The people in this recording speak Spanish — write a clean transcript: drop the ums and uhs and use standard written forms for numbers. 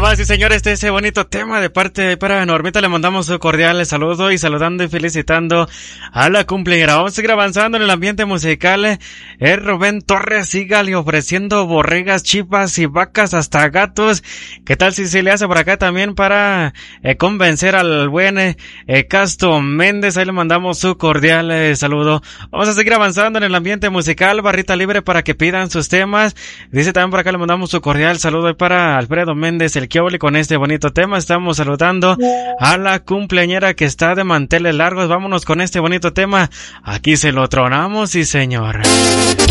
Damas y señores, de ese bonito tema de parte para Normita, le mandamos un cordial saludo y saludando y felicitando a la cumpleañera. Vamos a seguir avanzando en el ambiente musical. Rubén Torres, sígale ofreciendo borregas, chivas y vacas hasta gatos. ¿Qué tal si se le hace por acá también para convencer al buen Casto Méndez? Ahí le mandamos su cordial saludo. Vamos a seguir avanzando en el ambiente musical. Barrita libre para que pidan sus temas. Dice también por acá, le mandamos su cordial saludo para Alfredo Méndez, el Kiobli, con este bonito tema. Estamos saludando a la cumpleañera que está de manteles largos. Vámonos con este bonito tema. Aquí se lo tronamos, sí señor.